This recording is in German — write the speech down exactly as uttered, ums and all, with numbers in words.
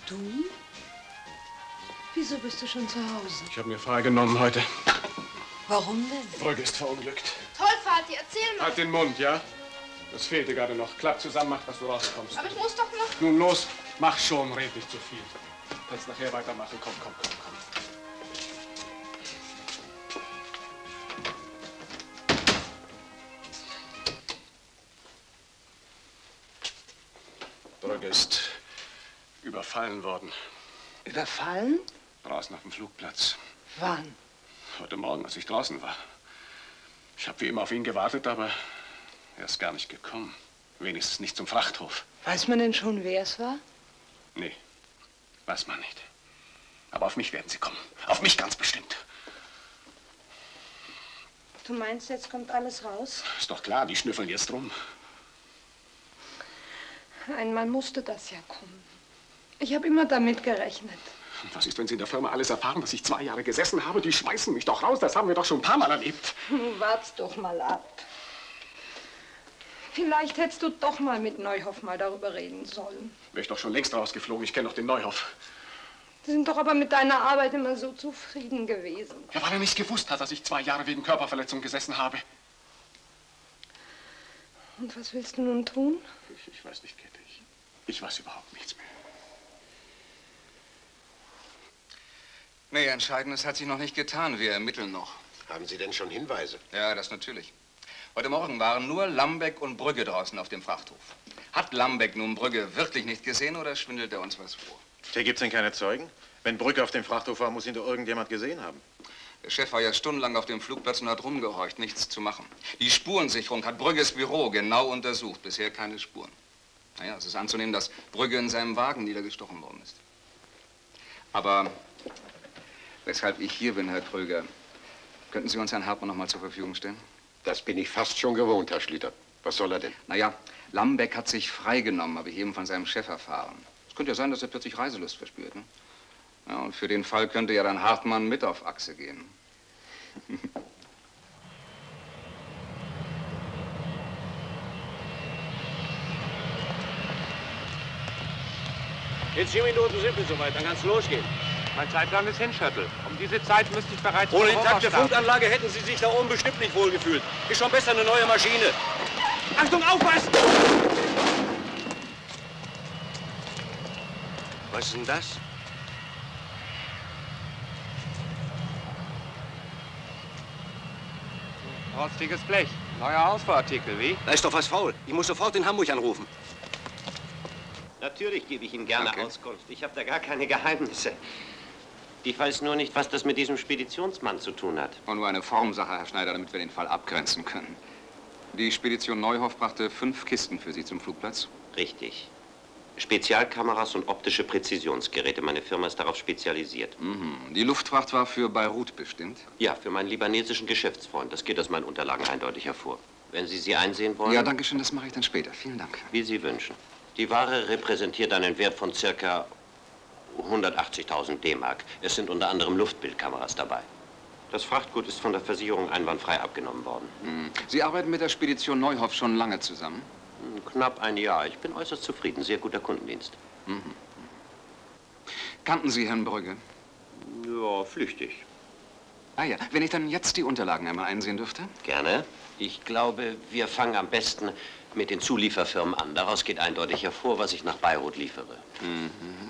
Du? Wieso bist du schon zu Hause? Ich habe mir freigenommen heute. Warum denn? Brügge ist verunglückt. Toll, Vati, erzähl mal. Halt den Mund, ja? Das fehlte gerade noch. Klapp zusammen, mach, dass du rauskommst. Aber ich muss doch noch... Nun los, mach schon, red nicht zu viel. Kannst nachher weitermachen. Komm, komm, komm, komm. Brügge ist überfallen worden. Überfallen? Draußen auf dem Flugplatz. Wann? Heute Morgen, als ich draußen war. Ich habe wie immer auf ihn gewartet, aber er ist gar nicht gekommen. Wenigstens nicht zum Frachthof. Weiß man denn schon, wer es war? Nee, weiß man nicht. Aber auf mich werden sie kommen. Auf mich ganz bestimmt. Du meinst, jetzt kommt alles raus? Ist doch klar, die schnüffeln jetzt rum. Einmal musste das ja kommen. Ich habe immer damit gerechnet. Und was ist, wenn Sie in der Firma alles erfahren, dass ich zwei Jahre gesessen habe? Die schmeißen mich doch raus. Das haben wir doch schon ein paar Mal erlebt. Nun, wart's doch mal ab. Vielleicht hättest du doch mal mit Neuhoff mal darüber reden sollen. Wäre ich doch schon längst rausgeflogen. Ich kenne doch den Neuhoff. Sie sind doch aber mit deiner Arbeit immer so zufrieden gewesen. Ja, weil er nicht gewusst hat, dass ich zwei Jahre wegen Körperverletzung gesessen habe. Und was willst du nun tun? Ich, ich weiß nicht, Käthe. Ich, ich weiß überhaupt nichts mehr. Nee, Entscheidendes hat sich noch nicht getan. Wir ermitteln noch. Haben Sie denn schon Hinweise? Ja, das natürlich. Heute Morgen waren nur Lambeck und Brügge draußen auf dem Frachthof. Hat Lambeck nun Brügge wirklich nicht gesehen oder schwindelt er uns was vor? Hier gibt's denn keine Zeugen? Wenn Brügge auf dem Frachthof war, muss ihn doch irgendjemand gesehen haben. Der Chef war ja stundenlang auf dem Flugplatz und hat rumgehorcht, nichts zu machen. Die Spurensicherung hat Brügges Büro genau untersucht. Bisher keine Spuren. Naja, es ist anzunehmen, dass Brügge in seinem Wagen niedergestochen worden ist. Aber weshalb ich hier bin, Herr Kröger, könnten Sie uns Herrn Hartmann noch mal zur Verfügung stellen? Das bin ich fast schon gewohnt, Herr Schlitter. Was soll er denn? Naja, Lambeck hat sich freigenommen, habe ich eben von seinem Chef erfahren. Es könnte ja sein, dass er plötzlich Reiselust verspürt. Ne? Ja, und für den Fall könnte ja dann Hartmann mit auf Achse gehen. In zehn Minuten sind wir soweit, dann kann's losgehen. Mein Zeitplan ist Hinschöttel. Um diese Zeit müsste ich bereits... Ohne intakte Funkanlage hätten Sie sich da oben bestimmt nicht wohlgefühlt. Ist schon besser eine neue Maschine. Achtung, aufpassen! Was ist denn das? Rostiges Blech. Neuer Ausfuhrartikel, wie? Da ist doch was faul. Ich muss sofort in Hamburg anrufen. Natürlich gebe ich Ihnen gerne Okay. Auskunft. Ich habe da gar keine Geheimnisse. Ich weiß nur nicht, was das mit diesem Speditionsmann zu tun hat. Und nur eine Formsache, Herr Schneider, damit wir den Fall abgrenzen können. Die Spedition Neuhoff brachte fünf Kisten für Sie zum Flugplatz. Richtig. Spezialkameras und optische Präzisionsgeräte. Meine Firma ist darauf spezialisiert. Mhm. Die Luftfracht war für Beirut bestimmt? Ja, für meinen libanesischen Geschäftsfreund. Das geht aus meinen Unterlagen eindeutig hervor. Wenn Sie sie einsehen wollen... Ja, danke schön, das mache ich dann später. Vielen Dank. Wie Sie wünschen. Die Ware repräsentiert einen Wert von circa hundertachtzigtausend D-Mark. Es sind unter anderem Luftbildkameras dabei. Das Frachtgut ist von der Versicherung einwandfrei abgenommen worden. Mhm. Sie arbeiten mit der Spedition Neuhoff schon lange zusammen? Knapp ein Jahr. Ich bin äußerst zufrieden. Sehr guter Kundendienst. Mhm. Kannten Sie Herrn Brügge? Ja, flüchtig. Ah ja, wenn ich dann jetzt die Unterlagen einmal einsehen dürfte? Gerne. Ich glaube, wir fangen am besten mit den Zulieferfirmen an. Daraus geht eindeutig hervor, was ich nach Beirut liefere. Mhm.